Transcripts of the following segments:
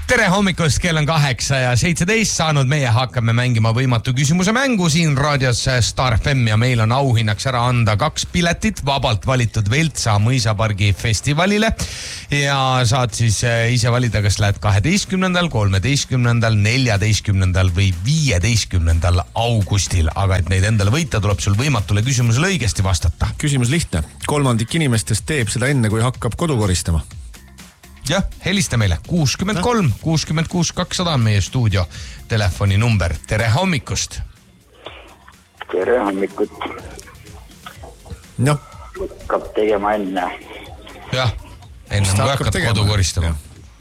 Tere hommikust, kell on 8:17 saanud, meie hakkame mängima võimatu küsimuse mängu siin raadios Star FM ja meil on auhinnaks ära anda 2 piletit vabalt valitud Veltsa mõisapargi festivalile ja saad siis ise valida, kas lähed 12., 13., 14. või 15. augustil, aga et neid endale võita, tuleb sul võimatule küsimusele õigesti vastata. Küsimus lihtne, 1/3 inimestest teeb seda enne, kui hakkab kodu koristama. Jah, helista meile 63 66 200 on meie stuudio telefoninumber. Tere hommikust. Tere hommikut. No. Hakkab tegema enne. Jah, enne kui hakkad kodu koristama.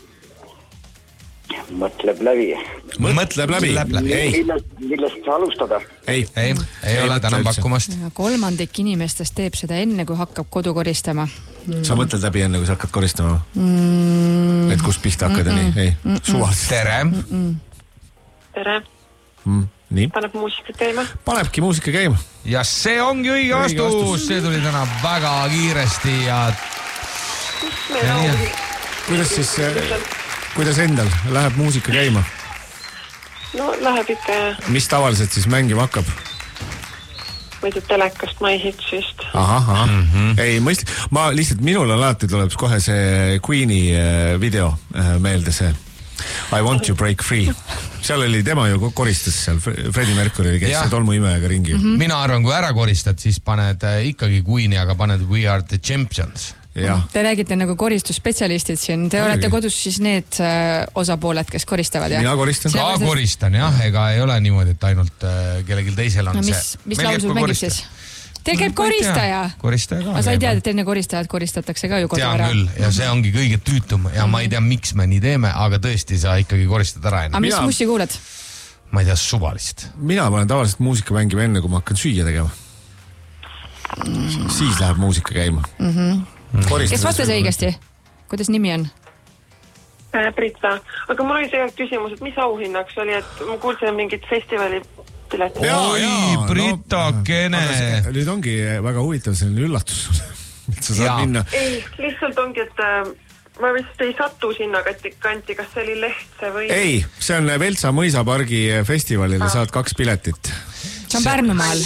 Mõtleb läbi. Mõtleb läbi. Millest alustada? Ei ole täna pakkumast. 1/3 inimestest teeb seda enne, kui hakkab kodu koristama. Sa mõtled läbi enne, kui sa hakkad koristama? Et kus pihta hakkad ja nii? Ei, suvaliselt. Tere. Tere. Nii. Paneb muusika käima? Panebki muusika käima. Ja see ongi õige vastus. See tuli täna väga kiiresti ja... Kuidas siis... Kuidas endal läheb muusika käima? No läheb ikka ja... Mis tavaliselt siis mängima hakkab? Ma ei tea, telekast My Hits vist. Aha. Ei, mõistlik. Ma lihtsalt, minul on alati tuleb kohe see Queen'i video meelde see I Want to Break Free. Seal oli tema ju koristas seal, Freddie Mercury, kes see tolmuimejaga ringi. Mina arvan, kui ära koristad, siis paned ikkagi Queen'i, aga paned We Are the Champions. Te räägite nagu koristusspetsialistid siin. Te olete kodus siis need osapooled, kes koristavad, jah? Mina koristan. Ka koristan, jah. Ega ei ole niimoodi, et ainult kellelgi teisel on see. Mis laul sul mängib siis? Teil käib koristaja. Koristaja ka. Aga sa ei tea, et enne koristajad koristatakse ka ju kodu ära. Tean küll ja see ongi kõige tüütum ja ma ei tea, miks me nii teeme, aga tõesti sa ikkagi koristad ära enne. Aga mis mussi kuuled? Ma ei tea, suvalist. Mina panen tavaliselt muusika mängima enne, kui ma hakkan süüa tegema. Siis läheb muusika käima. Kes vastas õigesti? Kuidas nimi on? Brita. Aga mul oli tegelikult küsimus, et mis auhinnaks oli, et ma kuulsin mingit festivali piletit. Oi, Brita, kene. Nüüd ongi väga huvitav selline üllatus. Et sa saad minna. Ei, lihtsalt ongi, et ma vist ei satu sinna kanti, kas see oli Lehtse või... Ei, see on Veltsa mõisapargi festivalile, saad 2 piletit. See on Pärnumaal.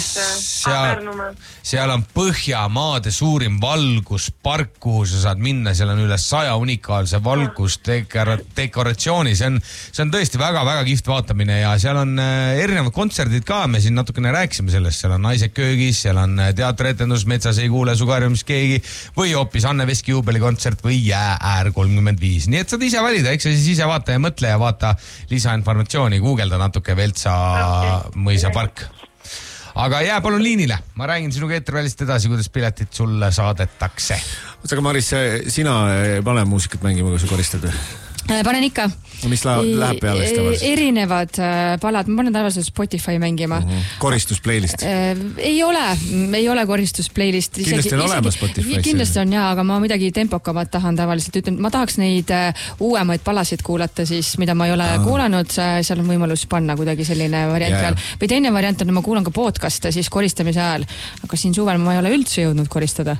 Seal on Põhjamaade suurim valguspark, kuhu sa saad minna, seal on üle 100 unikaalse valgusdekoratsiooni, see on tõesti väga-väga kihvt vaatamine ja seal on erinevad kontserdid ka, me siin natukene rääkisime sellest, seal on Naised köögis, seal on teatrietendus Metsas ei kuule su karjumist keegi või hoopis Anne Veski juubelikontsert või Jäääär 35, nii et saad ise valida, eks sa siis ise vaata ja mõtle ja vaata lisainformatsiooni, guugelda natuke Veltsa mõisapark. Aga jää palun liinile. Ma räägin sinuga eetrivälist edasi, kuidas piletit sulle saadetakse. Aga Maris, sina pane muusikat mängima, kui sa koristad või? Panen ikka. Mis läheb peale tavaliselt? Erinevad palad, ma panen tavaliselt Spotify mängima. Koristus playlist? Ei ole koristus playlist. Kindlasti on olemas Spotify? Kindlasti on jah, aga ma midagi tempokamat tahan tavaliselt. Ütlen, ma tahaks neid uuemaid palasid kuulata siis, mida ma ei ole kuulanud. Seal on võimalus panna kuidagi selline variant peal. Või teine variant on, ma kuulan ka podcast'e siis koristamise ajal. Aga siin suvel ma ei ole üldse jõudnud koristada.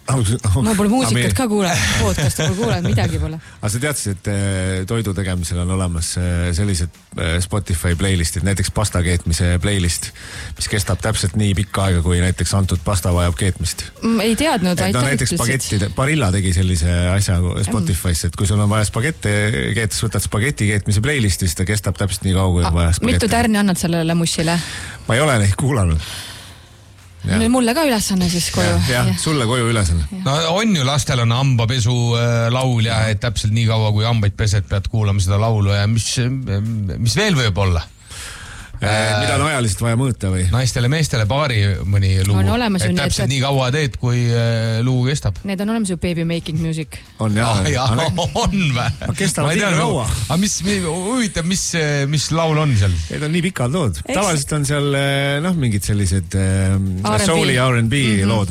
Ma pole muusikat ka kuulanud, podcast'e pole kuulanud, midagi pole. Aga sa teadsid, et toidu tegemisel on olemas sellised Spotify playlistid, näiteks pasta keetmise playlist, mis kestab täpselt nii pikka aega, kui näiteks antud pasta vajab keetmist. Ei teadnud, aitäh. Näiteks spagetti, Barilla tegi sellise asja Spotify'sse, et kui sul on vaja spagette keetes, võtad spageti keetmise playlisti, siis ta kestab täpselt nii kaua, kui on vaja spagetti. Mitu tärni annad sellele mussile? Ma ei ole neid kuulanud. Nüüd mulle ka ülesanne siis koju. Jah, sulle koju ülesanne. No on ju, lastel on hambapesu laul ja et täpselt nii kaua, kui hambaid pesed, pead kuulama seda laulu ja mis veel võib olla? Mida on ajaliselt vaja mõõta või? Naistele, meestele paari mõni luu. Et täpselt nii kaua teed, kui luu kestab. Need on olemas ju baby making music. On jah. On vä? Kestavad nii kaua. Aga huvitav, mis laul on seal? Need on nii pikad lood. Tavaliselt on seal mingid sellised souli R&B lood.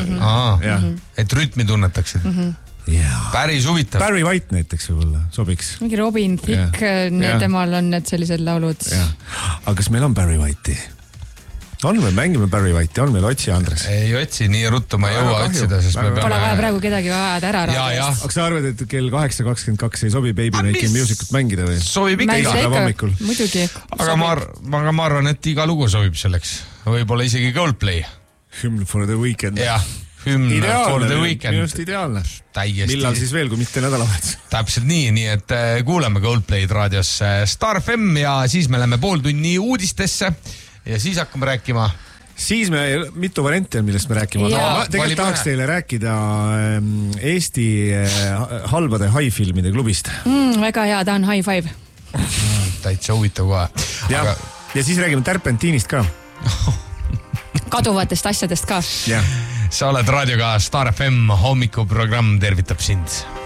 Et rütmi tunnetaksid. Päris huvitav. Barry White näiteks võib-olla sobiks. Mingi Robin Thicke, temal on need sellised laulud. Aga kas meil on Barry White'i? On meil, mängime Barry White'i, on meil otsi, Andres? Ei otsi, nii ruttu ma ei jõua otsida, sest me peame... Pole vaja praegu kedagi ajada ära raadiost. Aga sa arvad, et kell 8.22 ei sobi Baby Making Musicut mängida või? Sobib ikka iga päev hommikul. Muidugi. Aga ma arvan, et iga lugu sobib selleks. Võib-olla isegi Coldplay. Hymn for the Weekend. Jah. Hymn for the Weekend. Minu just ideaalne. Täiesti. Millal siis veel, kui mitte nädalavahetus? Täpselt nii et kuuleme Coldplay'd raadios Star FM ja siis me läheme pool tunni uudistesse ja siis hakkame rääkima. Siis me mitu varianti on, millest me rääkima. Ma tegelikult tahaks teile rääkida Eesti halbade hai-filmide klubist. Väga hea, ta on High Five. Täitsa huvitav kohe. Ja siis räägime Terpentiinist ka. Kaduvatest asjadest ka. Jah. Sa oled raadioga Star FM hommikuprogramm tervitab sind.